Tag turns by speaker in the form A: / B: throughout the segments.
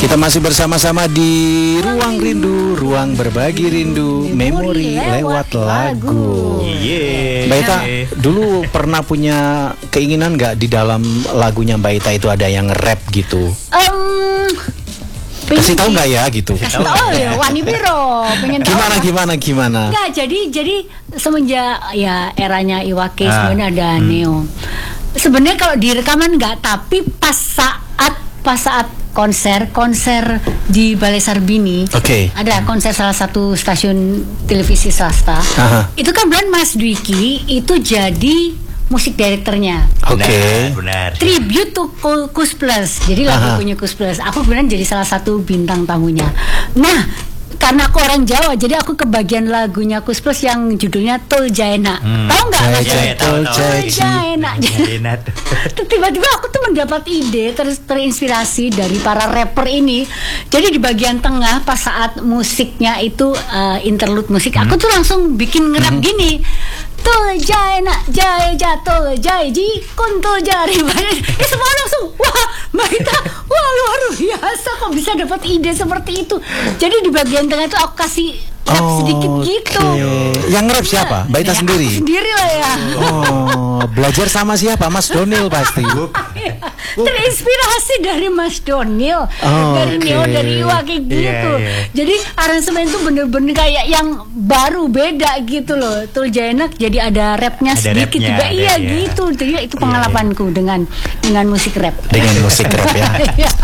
A: Kita masih bersama-sama di Ruang Rindu, ruang berbagi rindu, memori lewat lagu. Mbak Ita, dulu pernah punya keinginan nggak di dalam lagunya Mbak Ita itu ada yang rap gitu? Kasih tahu nggak ya gitu?
B: Oh ya, Wani Biro, pengen tahu.
A: Gimana?
B: Nggak, jadi semenjak ya eranya Iwake sebenarnya ada Neo. Sebenarnya kalau di rekaman nggak, tapi pas saat konser di Balai Sarbini, ada konser salah satu stasiun televisi swasta. Itu kan benar Mas Dwiki itu jadi musik direkturnya.
C: Benar.
B: Tribute to Kus Plus. Jadi lagu punya Kus Plus. Aku benar jadi salah satu bintang tamunya. Nah, karena aku orang Jawa, jadi aku kebagian lagunya Kus Plus yang judulnya Tol Jaena. Tahu nggak?
A: Tol
B: Jaena. Tiba-tiba aku tuh mendapat ide, terinspirasi dari para rapper ini. Jadi di bagian tengah pas saat musiknya itu interlude musik, aku tuh langsung bikin ngerap gini. Tol Jaena, Jaya Tol Jaya Jikun Tol Jari. Semua langsung wah, Mbak Ita, wah luar biasa kok bisa dapat ide seperti itu. Jadi di bagian tengah itu aku kasih rap sedikit gitu.
A: Yang nge-rap siapa? Mbak Ita sendiri?
B: Aku sendiri lah ya.
A: Belajar sama siapa? Mas Donil pasti.
B: Terinspirasi dari Mas Donil, dari Neo, dari Iwa kayak gitu. Jadi aransemen itu bener-bener kayak yang baru, beda gitu loh. Tol Jaena jadi ada rapnya sedikit juga. Iya gitu. Jadi itu pengalamanku dengan musik rap.
A: Dengan musik rap ya.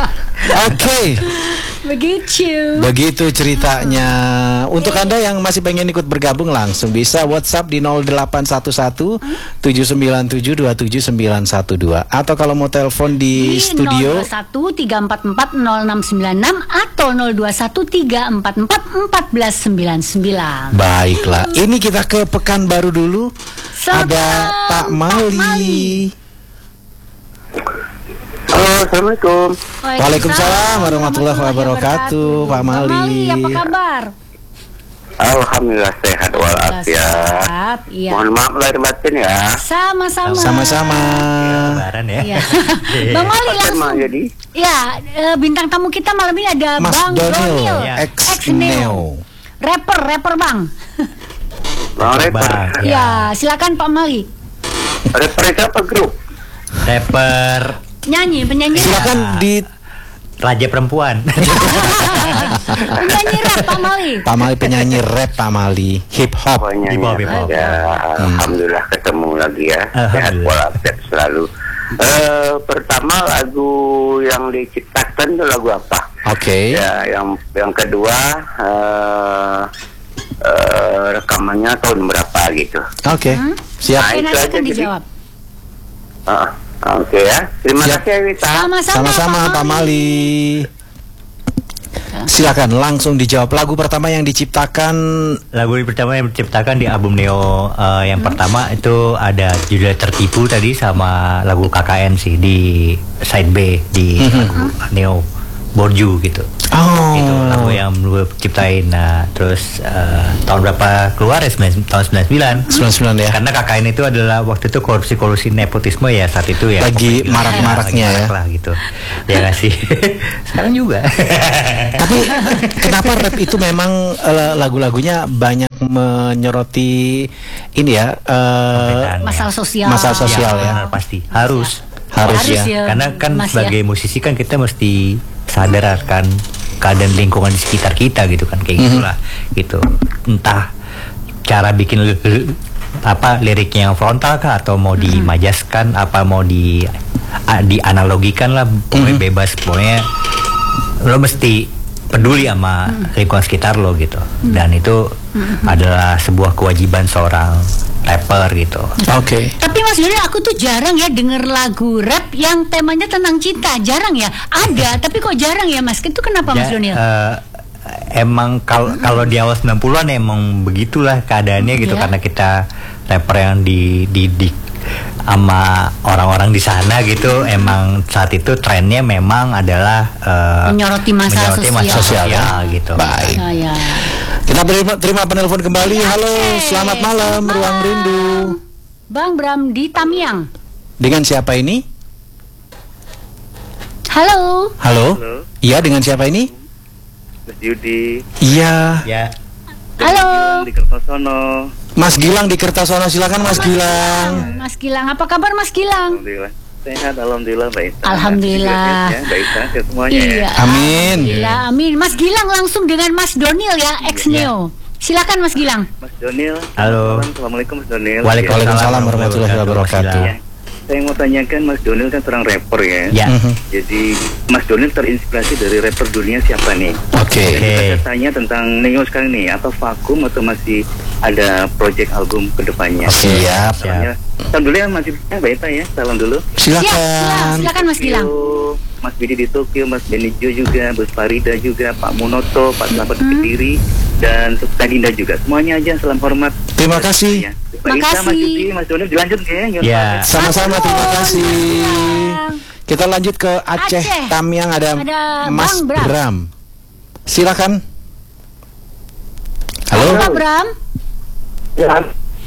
A: Begitu ceritanya. Untuk Anda yang masih pengen ikut bergabung, langsung bisa WhatsApp di 0811 797 27912, atau kalau mau telepon di studio
B: 021 344 0696 atau 021 344 1499.
A: Baiklah, ini kita ke Pekanbaru dulu. Ada Pak Mali.
D: Halo, Assalamualaikum.
A: Waalaikumsalam warahmatullahi wabarakatuh. Pak Mali,
B: apa kabar?
D: Alhamdulillah sehat walafiat.
B: Iya.
D: Mohon maaf lahir batin ya.
A: Sama-sama.
C: Lebaran ya.
B: Bang Mali langsung.
D: Jadi?
B: Ya, bintang tamu kita malam ini ada
A: Mas
B: Bang Donil,
A: ex Neo.
B: Rapper Bang.
D: Bang rapper.
B: Ya, silakan Pak Mali.
D: Rapper itu apa grup?
C: Rapper.
B: Penyanyi.
A: Silakan di
C: Raja perempuan.
B: Penyanyi rap Pak Mali.
A: Pak Mali penyanyi rap, Pak Mali hip hop.
D: Ya, alhamdulillah ketemu lagi ya. Sehat walafiat selalu. Pertama lagu yang diciptakan itu lagu apa? Ya, yang kedua rekamannya tahun berapa gitu.
A: Siap.
D: Nah, itu aja
B: dijawab.
D: Oke ya. Terima kasih Wita.
A: Sama-sama Pak Mali. Silakan langsung dijawab. Lagu pertama yang diciptakan
C: di album Neo yang pertama itu ada judul Tertipu tadi, sama lagu KKN sih di side B di lagu Neo Borju gitu. Itu lagu yang gue ciptain. Nah, terus tahun berapa keluar ya? Tahun 99
A: ya.
C: Karena KKN itu adalah waktu itu korupsi nepotisme ya saat itu ya.
A: Lagi marak-maraknya ya.
C: Lah gitu. Ya nggak sih. Sekarang juga.
A: Tapi kenapa rap itu memang lagu-lagunya banyak menyoroti ini ya?
B: Masalah sosial.
A: Ya.
C: Benar, pasti. Harus
B: ya.
C: Karena kan sebagai musisi kan kita mesti sadar kan keadaan lingkungan di sekitar kita gitu kan, kayak gitulah gitu. Entah cara bikin liriknya yang frontal kah, atau mau dimajaskan, apa mau dianalogikan lah, pokoknya bebas, pokoknya lo mesti peduli sama lingkungan sekitar lo gitu. Dan itu adalah sebuah kewajiban seorang rapper gitu.
B: Tapi Mas Donil, aku tuh jarang ya denger lagu rap yang temanya tentang cinta. Jarang ya. Ada, tapi kok jarang ya Mas? Itu kenapa Mas Donil?
C: Emang kalau di awal 90-an emang begitulah keadaannya gitu, karena kita rapper yang di sama orang-orang di sana gitu. Emang saat itu trennya memang adalah
B: menyoroti masalah sosial
C: gitu.
A: Baik. Kita terima penelpon kembali. Halo, selamat malam Ruang Rindu.
B: Bang Bram di Tamiang.
A: Dengan siapa ini?
B: Halo.
A: Halo. Iya, dengan siapa ini?
E: Mas Yudi.
A: Iya.
C: Ya.
B: Halo.
E: Di Kertosono.
A: Mas Gilang di Kertosono, silakan Mas Gilang.
B: Mas Gilang, apa kabar Mas Gilang?
E: Alhamdulillah. Sehat, alhamdulillah baik.
B: Alhamdulillah.
E: Ya, baik sehat semuanya ya.
B: Iya.
A: Amin.
B: Alhamdulillah, amin. Mas Gilang langsung dengan Mas Donil ya, ex Neo. Silakan Mas Gilang.
E: Mas Donil.
C: Halo.
E: Assalamualaikum Mas Donil.
A: Waalaikumsalam warahmatullahi wabarakatuh.
E: Ya. Saya mau tanyakan, Mas Donil kan seorang rapper ya.
C: Ya.
E: Jadi Mas Donil terinspirasi dari rapper dunia siapa nih?
A: Oke.
E: Saya tanya tentang Neo sekarang nih, atau vakum atau masih ada project album kedepannya?
A: Siap.
E: Soalnya, salam dulu ya Mas Baita ya, salam dulu.
A: Silakan.
B: Silakan Mas Gilang.
E: Mas Bidi di Tokyo, Mas Benijo juga, Bos Farida juga, Pak Munoto, Pak Selamat Kediri, dan Kak Dinda juga. Semuanya aja, salam hormat.
A: Terima kasih.
E: Ya. Mbak Ita, Mas Yudi, Mas Donil, dilanjut ya.
C: Ya.
A: Sama-sama, terima kasih. Kita lanjut ke Aceh. Tamiang ada Mas
B: Bang
A: Bram. Silakan. Halo.
B: Pak Bram.
D: Ya,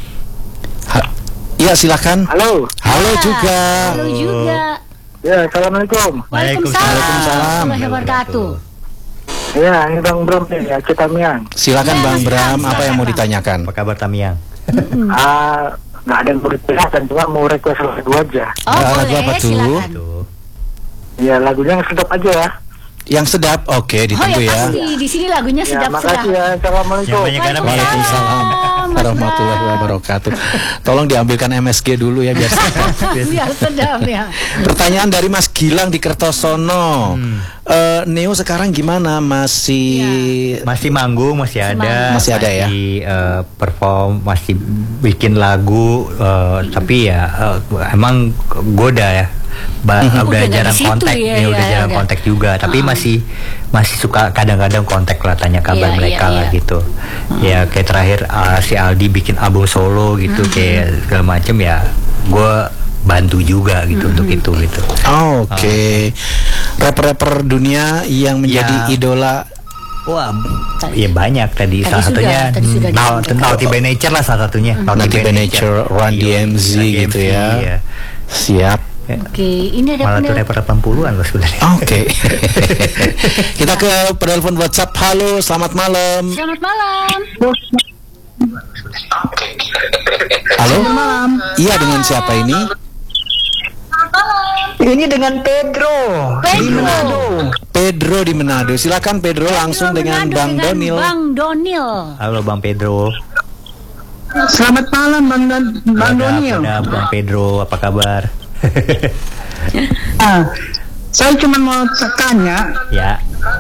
A: Iya, silakan.
D: halo.
A: Halo juga.
B: Halo juga.
D: Ya, assalamualaikum.
B: Waalaikumsalam.
A: Waalaikumsalam.
B: Warahmatullahi wabarakatuh.
D: Ya, ini Bang Bram nih, Aceh Tamiang.
A: Silakan
B: Ya,
A: Bang
B: Mas
A: Bram,
B: Bram,
A: apa yang mau
B: silakan.
A: ditanyakan?
C: Apa kabar Tamiang?
D: Nggak ada yang mau ditanyakan, cuma mau request lagu aja.
B: Oh,
A: Lagu
B: boleh,
A: apa tuh?
B: silakan.
C: Tuh.
D: Ya, lagunya yang sedap aja ya.
A: Yang sedap, oke,
B: Oh
A: ditunggu
B: ya
A: ya.
B: pasti di sini lagunya
D: Ya, makasih
B: sedap-sedap.
D: ya. Assalamualaikum.
C: Yang banyak anak
A: Waalaikumsalam
B: Mas
A: warahmatullahi
B: Bram.
A: wabarakatuh. Tolong diambilkan MSG dulu ya biar.
B: Biar sedap ya.
A: Pertanyaan dari Mas Gilang di Kertosono. Neo sekarang gimana? Masih
C: Masih manggung, masih ada.
A: Masih ada ya?
C: Perform, masih bikin lagu, tapi ya emang goda ya.
B: Udah
C: Udah
B: nggak
C: jarang
B: di situ
C: kontak,
B: ya,
C: ya, udah
B: ya,
C: jarang
B: udah.
C: kontak juga. Tapi masih suka kadang-kadang kontak lah, tanya kabar
B: Iya,
C: mereka
B: iya,
C: lah
B: iya.
C: gitu. Ya kayak terakhir si Aldi bikin album solo gitu, kayak segala macem ya. Gue bantu juga gitu untuk itu gitu.
A: Oke. Rapper-rapper dunia yang menjadi
C: Ya.
A: idola.
C: Wah, ya banyak tadi. Salah
B: sudah,
C: satunya
B: tadi sudah disampaikan.
C: Naughty by Nature lah salah satunya.
A: Naughty by Nature, Run DMC gitu ya.
C: Iya.
A: Siap.
B: Oke, ini ada
C: Malah tuh
B: penel-
C: rapper 80-an loh sebenarnya.
A: Oke. Kita ke penelpon WhatsApp. Halo, selamat malam.
B: Selamat malam.
A: Halo. Iya, dengan siapa ini?
F: Ini dengan Pedro.
A: Pedro di Manado. Silakan Pedro langsung dengan
B: Manado
A: Bang
B: dengan
A: Donil.
B: Bang Donil.
C: Halo Bang Pedro.
F: Selamat malam Bang Donil.
C: Bang Pedro, apa kabar?
F: Saya cuma mau tanya,
C: Ya.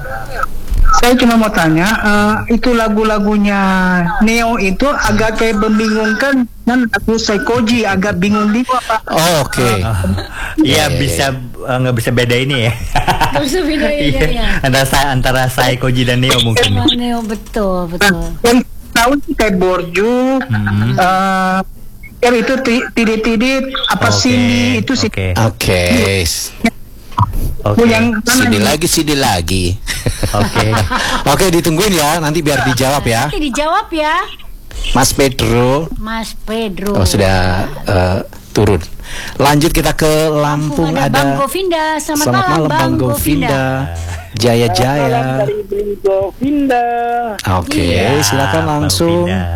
F: itu lagu-lagunya Neo itu agak kayak membingungkan dan lagu Saikoji agak bingung juga Pak.
A: Oh, oke.
C: Iya bisa nggak bisa beda ini ya.
B: Gak usah bedain ya.
C: Antara saya Koji dan Neo mungkin.
B: Bang Neo, betul.
F: Yang tahu sih kayak Borju, itu tidit-tidit apa
C: Oke,
F: sini itu sih.
C: Oke.
A: Oke.
C: Oke.
F: Yang
A: Sini lagi.
C: Oke.
A: Oke, ditungguin ya. Nanti biar dijawab ya.
B: Nanti dijawab ya,
A: Mas Pedro.
B: Mas Pedro.
A: Oh, sudah turun. Lanjut kita ke Lampung,
B: Ada Bang
A: ada.
B: Govinda. Selamat
A: Selamat malam Bang
B: Govinda.
A: Govinda. Jaya.
F: Govinda.
A: Oke, silakan
C: Bang
A: langsung.
C: Govinda.